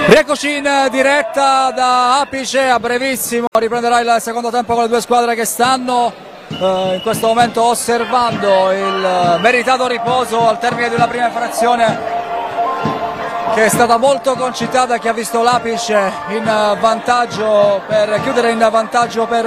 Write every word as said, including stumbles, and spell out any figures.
Rieccoci in diretta da Apice, a brevissimo riprenderà il secondo tempo con le due squadre che stanno eh, in questo momento osservando il meritato riposo al termine di una prima frazione che è stata molto concitata, che ha visto l'Apice in vantaggio per chiudere in vantaggio per